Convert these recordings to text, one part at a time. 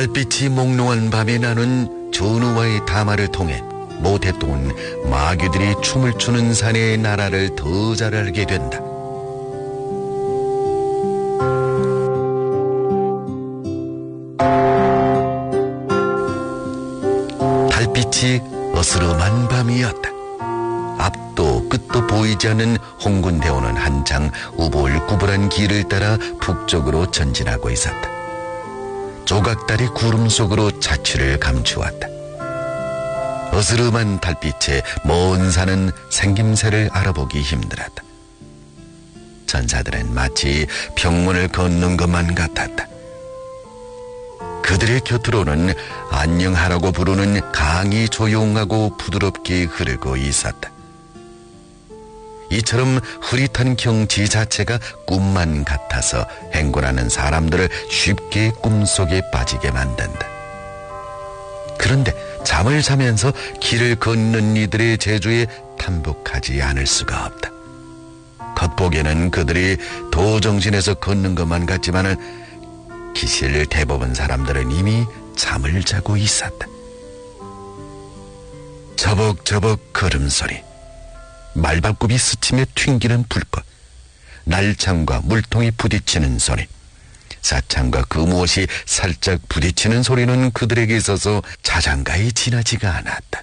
달빛이 몽롱한 밤에 나눈 전우와의 담화를 통해 모태똥은 마귀들이 춤을 추는 산의 나라를 더 잘 알게 된다. 달빛이 어스름한 밤이었다. 앞도 끝도 보이지 않는 홍군대원은 한창 우불구불한 길을 따라 북쪽으로 전진하고 있었다. 조각달이 구름 속으로 자취를 감추었다. 어스름한 달빛에 먼 산은 생김새를 알아보기 힘들었다. 전사들은 마치 병문을 걷는 것만 같았다. 그들의 곁으로는 안녕하라고 부르는 강이 조용하고 부드럽게 흐르고 있었다. 이처럼 흐릿한 경치 자체가 꿈만 같아서 행군하는 사람들을 쉽게 꿈속에 빠지게 만든다. 그런데 잠을 자면서 길을 걷는 이들의 재주에 탐복하지 않을 수가 없다. 겉보기에는 그들이 도정신에서 걷는 것만 같지만은 기실 대부분 사람들은 이미 잠을 자고 있었다. 저벅저벅 걸음소리, 말발굽이 스치며 튕기는 불꽃, 날창과 물통이 부딪히는 소리, 사창과 그 무엇이 살짝 부딪히는 소리는 그들에게 있어서 자장가에 지나지가 않았다.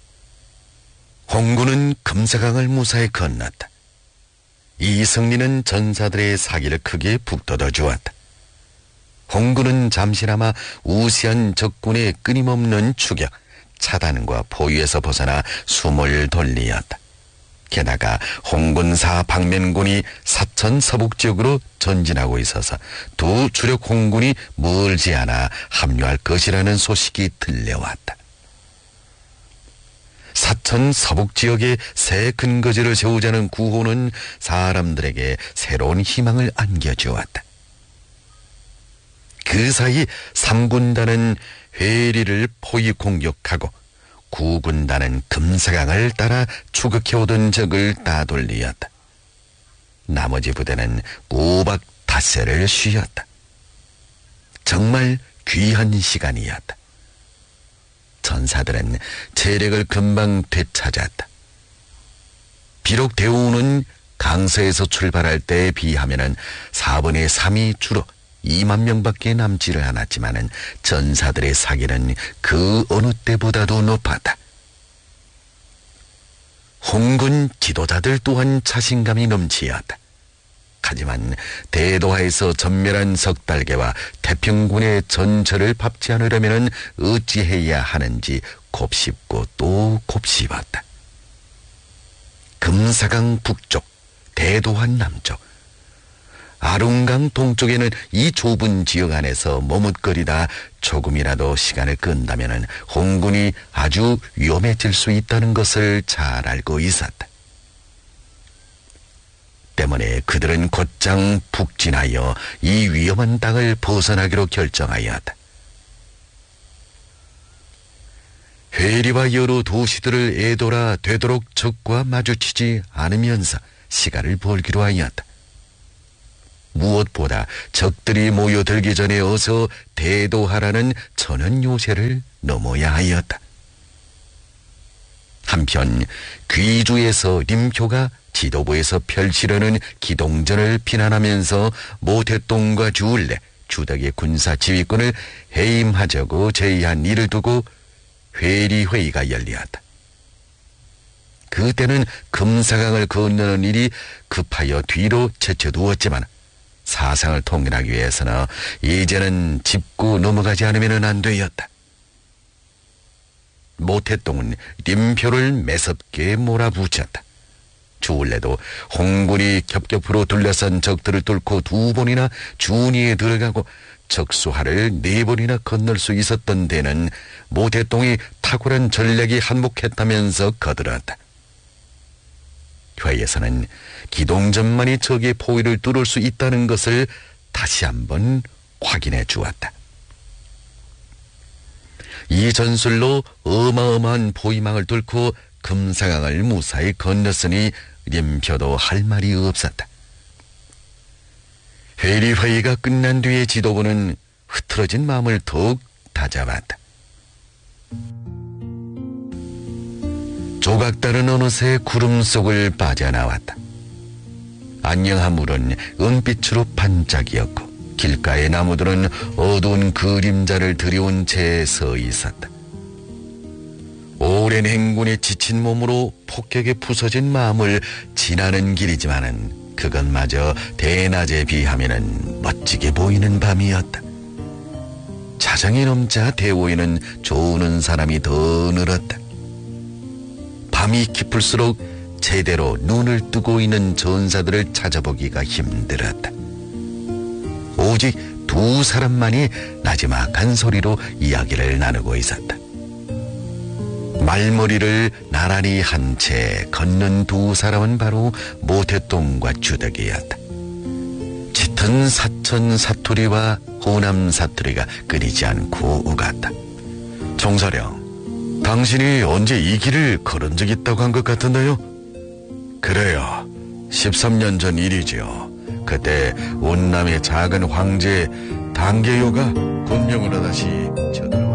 홍군은 금사강을 무사히 건넜다. 이승리는 전사들의 사기를 크게 북돋아 주었다. 홍군은 잠시나마 우시한 적군의 끊임없는 추격, 차단과 포위에서 벗어나 숨을 돌리었다. 게다가 홍군사 박면군이 사천 서북 지역으로 전진하고 있어서 두 주력 홍군이 멀지 않아 합류할 것이라는 소식이 들려왔다. 사천 서북 지역에 새 근거지를 세우자는 구호는 사람들에게 새로운 희망을 안겨주었다. 그 사이 3군단은 회리를 포위 공격하고 9군단은 금사강을 따라 추격해오던 적을 따돌리었다. 나머지 부대는 꼬박 닷새를 쉬었다. 정말 귀한 시간이었다. 전사들은 체력을 금방 되찾았다. 비록 대우는 강서에서 출발할 때에 비하면은 4분의 3이 줄어 2만 명밖에 남지를 않았지만은 전사들의 사기는 그 어느 때보다도 높았다. 홍군 지도자들 또한 자신감이 넘치었다. 하지만 대도하에서 전멸한 석달개와 태평군의 전철을 밟지 않으려면 어찌해야 하는지 곱씹고 또 곱씹었다. 금사강 북쪽, 대도하 남쪽, 아릉강 동쪽에는 이 좁은 지역 안에서 머뭇거리다 조금이라도 시간을 끈다면 홍군이 아주 위험해질 수 있다는 것을 잘 알고 있었다. 때문에 그들은 곧장 북진하여 이 위험한 땅을 벗어나기로 결정하였다. 회리와 여러 도시들을 애돌아 되도록 적과 마주치지 않으면서 시간을 벌기로 하였다. 무엇보다 적들이 모여들기 전에 어서 대도하라는 천연 요새를 넘어야 하였다. 한편 귀주에서 림표가 지도부에서 펼치려는 기동전을 비난하면서 모태똥과 주울레, 주덕의 군사 지휘권을 해임하자고 제의한 일을 두고 회리회의가 열리었다. 그때는 금사강을 건너는 일이 급하여 뒤로 제쳐두었지만 사상을 통일하기 위해서는 이제는 짚고 넘어가지 않으면 안 되었다. 모태똥은 림표를 매섭게 몰아붙였다. 주울레도 홍군이 겹겹으로 둘러싼 적들을 뚫고 2번이나 준위에 들어가고 적수하를 4번이나 건널 수 있었던 데는 모태똥이 탁월한 전략이 한몫했다면서 거들었다. 회의에서는 기동전만이 적의 포위를 뚫을 수 있다는 것을 다시 한번 확인해 주었다. 이 전술로 어마어마한 포위망을 뚫고 금사강을 무사히 건넜으니 림표도 할 말이 없었다. 회리회의가 끝난 뒤에 지도부는 흐트러진 마음을 더욱 다잡았다. 조각달은 어느새 구름 속을 빠져나왔다. 안녕한 물은 은빛으로 반짝이었고 길가의 나무들은 어두운 그림자를 들여온 채 서 있었다. 오랜 행군에 지친 몸으로 폭격에 부서진 마음을 지나는 길이지만은 그것마저 대낮에 비하면은 멋지게 보이는 밤이었다. 자정이 넘자 대오에는 조우는 사람이 더 늘었다. 밤이 깊을수록 제대로 눈을 뜨고 있는 전사들을 찾아보기가 힘들었다. 오직 두 사람만이 나지막한 소리로 이야기를 나누고 있었다. 말머리를 나란히 한 채 걷는 두 사람은 바로 모태똥과 주덕이었다. 짙은 사천 사투리와 호남 사투리가 끊이지 않고 오갔다. 종사령, 당신이 언제 이 길을 걸은 적 있다고 한 것 같은데요? 그래요. 13년 전 일이지요. 그때 운남의 작은 황제 당계요가 군령으로 다시 쳐들어왔다.